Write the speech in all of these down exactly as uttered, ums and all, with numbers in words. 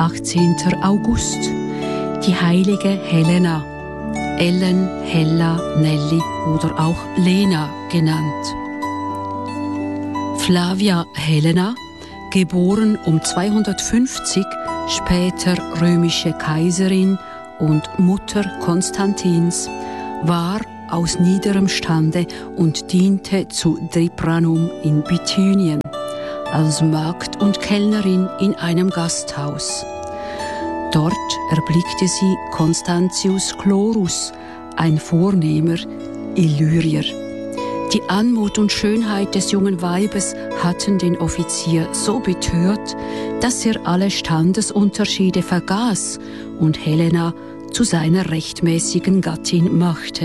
achtzehnten August, die heilige Helena, Ellen, Hella, Nelly oder auch Lena genannt. Flavia Helena, geboren um zweihundertfünfzig, später römische Kaiserin und Mutter Konstantins, war aus niederem Stande und diente zu Dripranum in Bithynien als Magd und Kellnerin in einem Gasthaus. Dort erblickte sie Constantius Chlorus, ein vornehmer Illyrier. Die Anmut und Schönheit des jungen Weibes hatten den Offizier so betört, dass er alle Standesunterschiede vergaß und Helena zu seiner rechtmäßigen Gattin machte.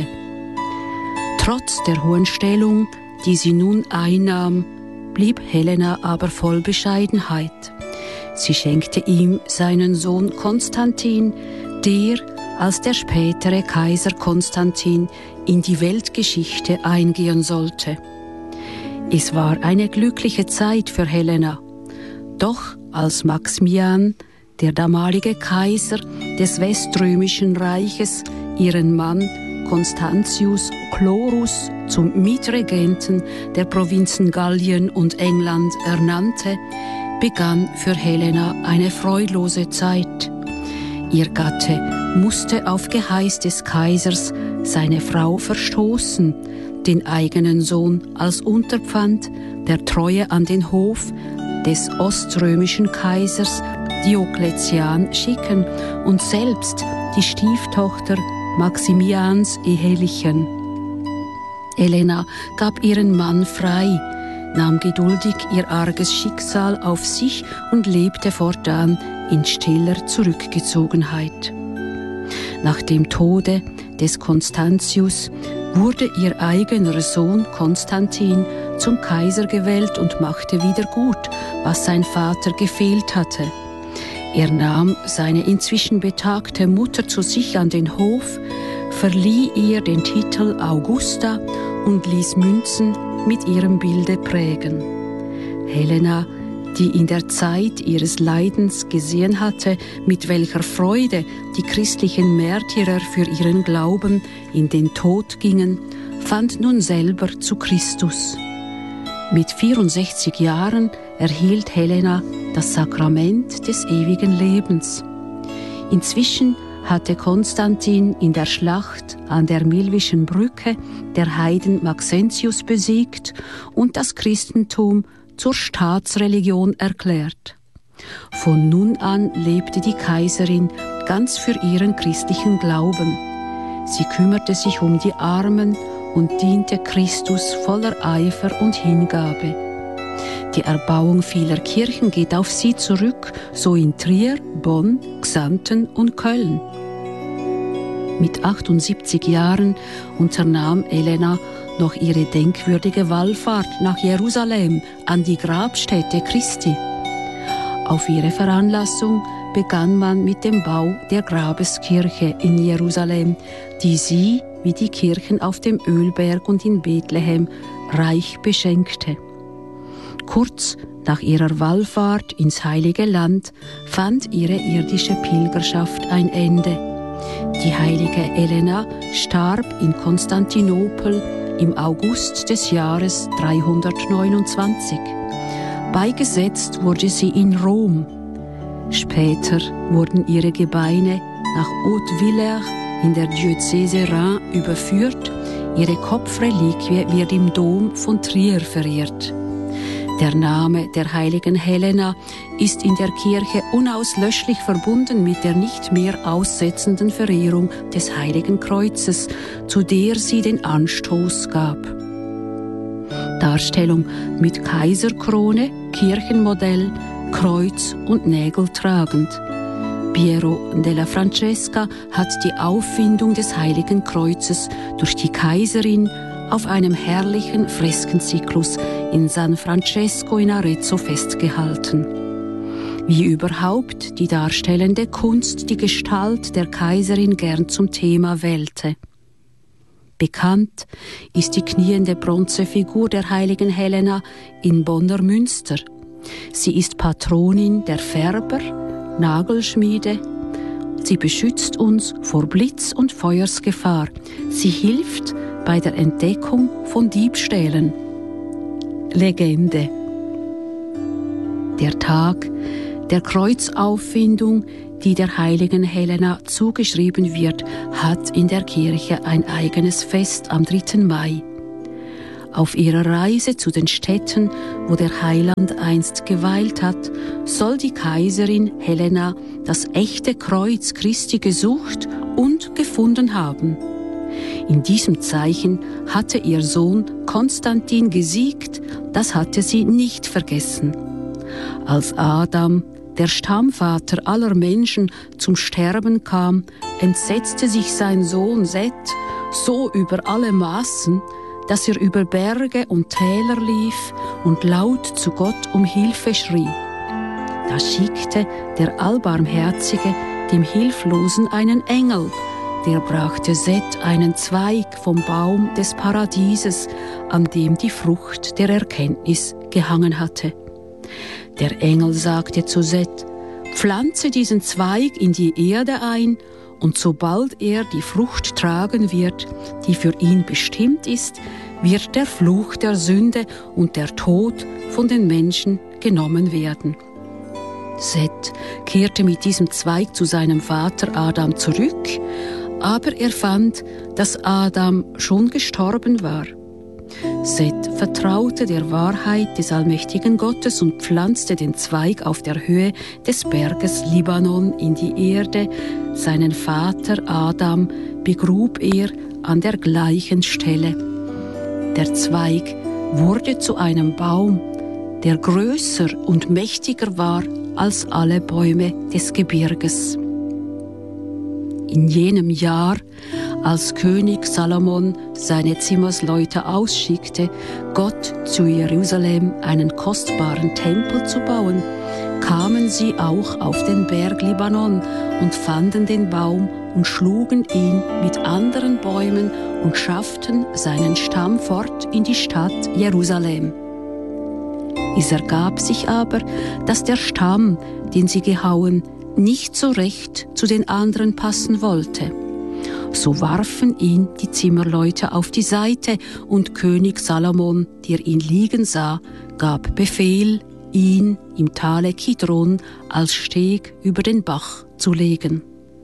Trotz der hohen Stellung, die sie nun einnahm, blieb Helena aber voll Bescheidenheit. Sie schenkte ihm seinen Sohn Konstantin, der als der spätere Kaiser Konstantin in die Weltgeschichte eingehen sollte. Es war eine glückliche Zeit für Helena. Doch als Maximian, der damalige Kaiser des Weströmischen Reiches, ihren Mann Constantius Chlorus zum Mitregenten der Provinzen Gallien und England ernannte, begann für Helena eine freudlose Zeit. Ihr Gatte musste auf Geheiß des Kaisers seine Frau verstoßen, den eigenen Sohn als Unterpfand der Treue an den Hof des oströmischen Kaisers Diokletian schicken und selbst die Stieftochter Maximians ehelichen. Helena gab ihren Mann frei, nahm geduldig ihr arges Schicksal auf sich und lebte fortan in stiller Zurückgezogenheit. Nach dem Tode des Constantius wurde ihr eigener Sohn Konstantin zum Kaiser gewählt und machte wieder gut, was sein Vater gefehlt hatte. Er nahm seine inzwischen betagte Mutter zu sich an den Hof, verlieh ihr den Titel Augusta und ließ Münzen mit ihrem Bilde prägen. Helena, die in der Zeit ihres Leidens gesehen hatte, mit welcher Freude die christlichen Märtyrer für ihren Glauben in den Tod gingen, fand nun selber zu Christus. Mit vierundsechzig Jahren erhielt Helena das Sakrament des ewigen Lebens. Inzwischen hatte Konstantin in der Schlacht an der Milvischen Brücke der Heiden Maxentius besiegt und das Christentum zur Staatsreligion erklärt. Von nun an lebte die Kaiserin ganz für ihren christlichen Glauben. Sie kümmerte sich um die Armen und diente Christus voller Eifer und Hingabe. Die Erbauung vieler Kirchen geht auf sie zurück, so in Trier, Bonn, Xanten und Köln. Mit achtundsiebzig Jahren unternahm Helena noch ihre denkwürdige Wallfahrt nach Jerusalem an die Grabstätte Christi. Auf ihre Veranlassung begann man mit dem Bau der Grabeskirche in Jerusalem, die sie, wie die Kirchen auf dem Ölberg und in Bethlehem, reich beschenkte. Kurz nach ihrer Wallfahrt ins Heilige Land fand ihre irdische Pilgerschaft ein Ende. Die heilige Helena starb in Konstantinopel im August des Jahres dreihundertneunundzwanzig. Beigesetzt wurde sie in Rom. Später wurden ihre Gebeine nach Haute-Villers in der Diözese Reims überführt. Ihre Kopfreliquie wird im Dom von Trier verehrt. Der Name der heiligen Helena ist in der Kirche unauslöschlich verbunden mit der nicht mehr aussetzenden Verehrung des Heiligen Kreuzes, zu der sie den Anstoß gab. Darstellung mit Kaiserkrone, Kirchenmodell, Kreuz und Nägel tragend. Piero della Francesca hat die Auffindung des Heiligen Kreuzes durch die Kaiserin auf einem herrlichen Freskenzyklus in San Francesco in Arezzo festgehalten. Wie überhaupt die darstellende Kunst die Gestalt der Kaiserin gern zum Thema wählte. Bekannt ist die kniende Bronzefigur der heiligen Helena in Bonner Münster. Sie ist Patronin der Färber, Nagelschmiede. Sie beschützt uns vor Blitz- und Feuersgefahr. Sie hilft bei der Entdeckung von Diebstählen. Legende. Der Tag der Kreuzauffindung, die der heiligen Helena zugeschrieben wird, hat in der Kirche ein eigenes Fest am dritten Mai. Auf ihrer Reise zu den Städten, wo der Heiland einst geweilt hat, soll die Kaiserin Helena das echte Kreuz Christi gesucht und gefunden haben. In diesem Zeichen hatte ihr Sohn Konstantin gesiegt, das hatte sie nicht vergessen. Als Adam, der Stammvater aller Menschen, zum Sterben kam, entsetzte sich sein Sohn Seth so über alle Maßen, dass er über Berge und Täler lief und laut zu Gott um Hilfe schrie. Da schickte der Allbarmherzige dem Hilflosen einen Engel, der brachte Seth einen Zweig vom Baum des Paradieses, an dem die Frucht der Erkenntnis gehangen hatte. Der Engel sagte zu Seth: Pflanze diesen Zweig in die Erde ein, und sobald er die Frucht tragen wird, die für ihn bestimmt ist, wird der Fluch der Sünde und der Tod von den Menschen genommen werden. Seth kehrte mit diesem Zweig zu seinem Vater Adam zurück, aber er fand, dass Adam schon gestorben war. Seth vertraute der Wahrheit des allmächtigen Gottes und pflanzte den Zweig auf der Höhe des Berges Libanon in die Erde. Seinen Vater Adam begrub er an der gleichen Stelle. Der Zweig wurde zu einem Baum, der größer und mächtiger war als alle Bäume des Gebirges. In jenem Jahr, als König Salomon seine Zimmersleute ausschickte, Gott zu Jerusalem einen kostbaren Tempel zu bauen, kamen sie auch auf den Berg Libanon und fanden den Baum und schlugen ihn mit anderen Bäumen und schafften seinen Stamm fort in die Stadt Jerusalem. Es ergab sich aber, dass der Stamm, den sie gehauen, nicht so recht zu den anderen passen wollte. So warfen ihn die Zimmerleute auf die Seite, und König Salomon, der ihn liegen sah, gab Befehl, ihn im Tale Kidron als Steg über den Bach zu legen.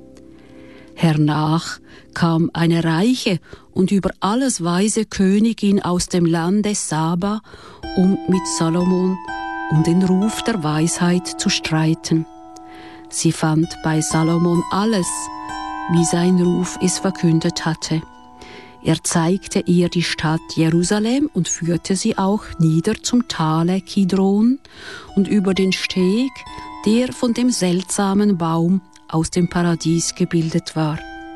Hernach kam eine reiche und über alles weise Königin aus dem Lande Saba, um mit Salomon um den Ruf der Weisheit zu streiten. Sie fand bei Salomon alles, wie sein Ruf es verkündet hatte. Er zeigte ihr die Stadt Jerusalem und führte sie auch nieder zum Tale Kidron und über den Steg, der von dem seltsamen Baum aus dem Paradies gebildet war.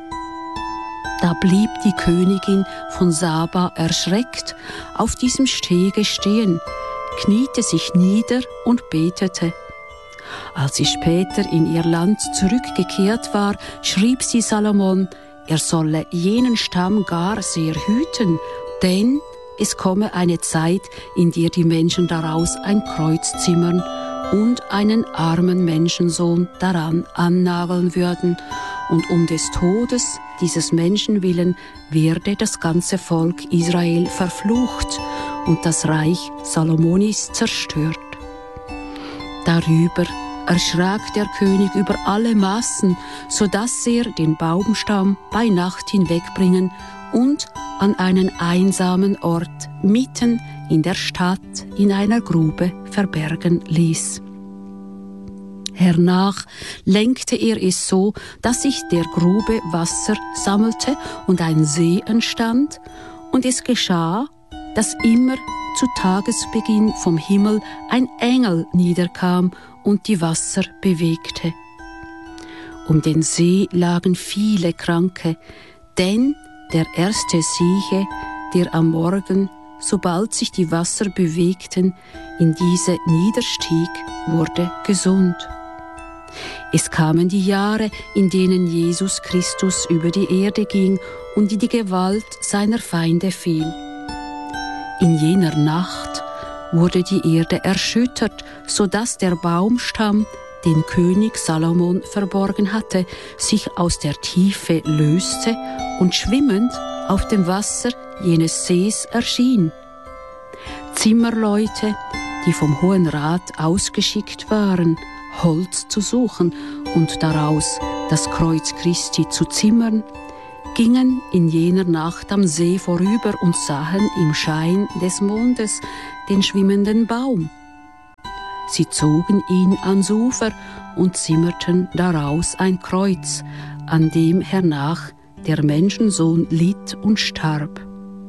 Da blieb die Königin von Saba erschreckt auf diesem Stege stehen, kniete sich nieder und betete. Als sie später in ihr Land zurückgekehrt war, schrieb sie Salomon, er solle jenen Stamm gar sehr hüten, denn es komme eine Zeit, in der die Menschen daraus ein Kreuz zimmern und einen armen Menschensohn daran annageln würden, und um des Todes dieses Menschen willen werde das ganze Volk Israel verflucht und das Reich Salomonis zerstört. Darüber erschrak der König über alle Maßen, so dass er den Baumstamm bei Nacht hinwegbringen und an einen einsamen Ort mitten in der Stadt in einer Grube verbergen ließ. Hernach lenkte er es so, dass sich der Grube Wasser sammelte und ein See entstand, und es geschah, dass immer zu Tagesbeginn vom Himmel ein Engel niederkam und die Wasser bewegte. Um den See lagen viele Kranke, denn der erste Sieche, der am Morgen, sobald sich die Wasser bewegten, in diese niederstieg, wurde gesund. Es kamen die Jahre, in denen Jesus Christus über die Erde ging und in die Gewalt seiner Feinde fiel. In jener Nacht wurde die Erde erschüttert, so dass der Baumstamm, den König Salomon verborgen hatte, sich aus der Tiefe löste und schwimmend auf dem Wasser jenes Sees erschien. Zimmerleute, die vom Hohen Rat ausgeschickt waren, Holz zu suchen und daraus das Kreuz Christi zu zimmern, gingen in jener Nacht am See vorüber und sahen im Schein des Mondes den schwimmenden Baum. Sie zogen ihn ans Ufer und zimmerten daraus ein Kreuz, an dem hernach der Menschensohn litt und starb.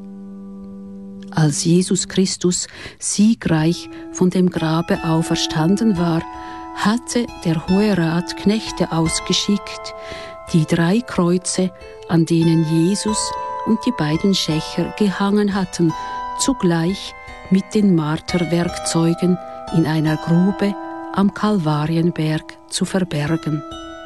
Als Jesus Christus siegreich von dem Grabe auferstanden war, hatte der Hohe Rat Knechte ausgeschickt, die drei Kreuze, an denen Jesus und die beiden Schächer gehangen hatten, zugleich mit den Marterwerkzeugen in einer Grube am Kalvarienberg zu verbergen.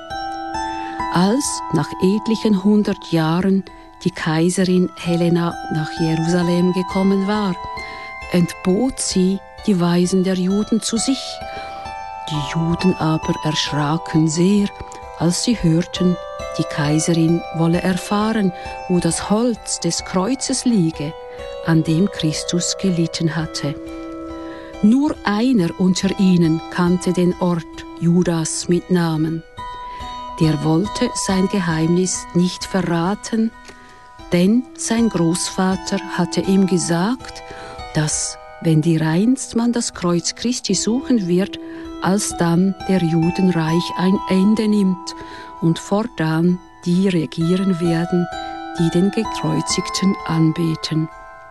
Als nach etlichen hundert Jahren die Kaiserin Helena nach Jerusalem gekommen war, entbot sie die Weisen der Juden zu sich. Die Juden aber erschraken sehr, als sie hörten, die Kaiserin wolle erfahren, wo das Holz des Kreuzes liege, an dem Christus gelitten hatte. Nur einer unter ihnen kannte den Ort Judas mit Namen. Der wollte sein Geheimnis nicht verraten, denn sein Großvater hatte ihm gesagt, dass, wenn dereinst man das Kreuz Christi suchen wird, alsdann der Judenreich ein Ende nimmt und fortan die regieren werden, die den Gekreuzigten anbeten.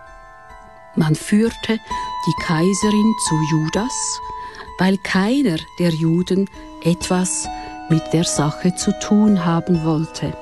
Man führte die Kaiserin zu Judas, weil keiner der Juden etwas mit der Sache zu tun haben wollte.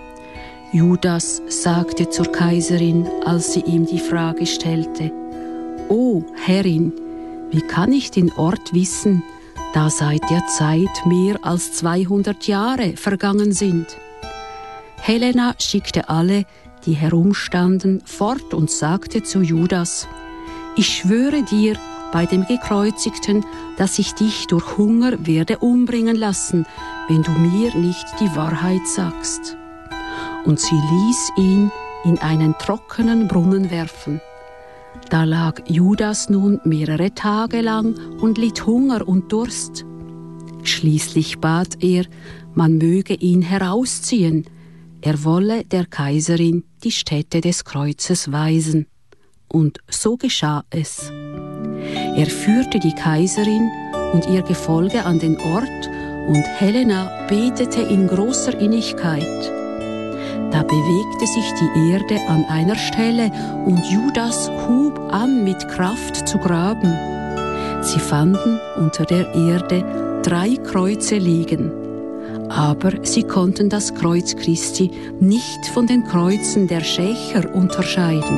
Judas sagte zur Kaiserin, als sie ihm die Frage stellte: »O Herrin, wie kann ich den Ort wissen, da seit der Zeit mehr als zweihundert Jahre vergangen sind?« Helena schickte alle, die herumstanden, fort und sagte zu Judas: »Ich schwöre dir bei dem Gekreuzigten, dass ich dich durch Hunger werde umbringen lassen, wenn du mir nicht die Wahrheit sagst.« Und sie ließ ihn in einen trockenen Brunnen werfen. Da lag Judas nun mehrere Tage lang und litt Hunger und Durst. Schließlich bat er, man möge ihn herausziehen. Er wolle der Kaiserin die Stätte des Kreuzes weisen. Und so geschah es. Er führte die Kaiserin und ihr Gefolge an den Ort, und Helena betete in großer Innigkeit. Da bewegte sich die Erde an einer Stelle, und Judas hub an, mit Kraft zu graben. Sie fanden unter der Erde drei Kreuze liegen, aber sie konnten das Kreuz Christi nicht von den Kreuzen der Schächer unterscheiden.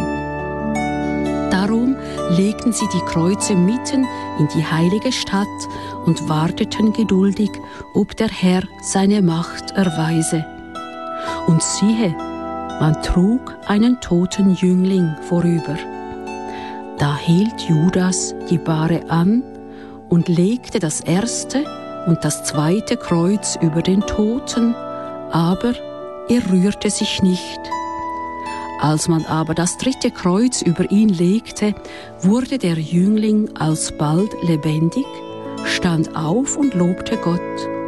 Darum legten sie die Kreuze mitten in die heilige Stadt und warteten geduldig, ob der Herr seine Macht erweise. Und siehe, man trug einen toten Jüngling vorüber. Da hielt Judas die Bahre an und legte das erste und das zweite Kreuz über den Toten, aber er rührte sich nicht. Als man aber das dritte Kreuz über ihn legte, wurde der Jüngling alsbald lebendig, stand auf und lobte Gott.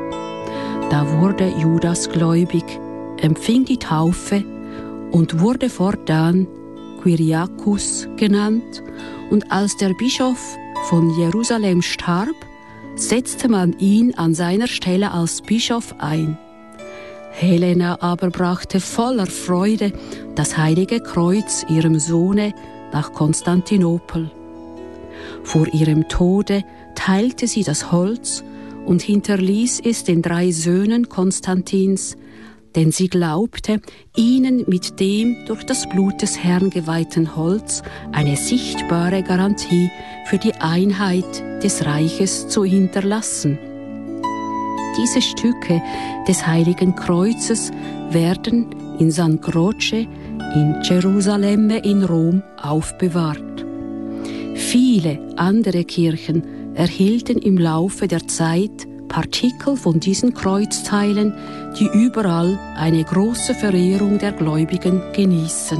Da wurde Judas gläubig, empfing die Taufe und wurde fortan Kyriakus genannt, und als der Bischof von Jerusalem starb, setzte man ihn an seiner Stelle als Bischof ein. Helena aber brachte voller Freude das heilige Kreuz ihrem Sohne nach Konstantinopel. Vor ihrem Tode teilte sie das Holz und hinterließ es den drei Söhnen Konstantins, denn sie glaubte, ihnen mit dem durch das Blut des Herrn geweihten Holz eine sichtbare Garantie für die Einheit des Reiches zu hinterlassen. Diese Stücke des Heiligen Kreuzes werden in San Croce in Gerusalemme in Rom aufbewahrt. Viele andere Kirchen erhielten im Laufe der Zeit Partikel von diesen Kreuzteilen, die überall eine große Verehrung der Gläubigen genießen.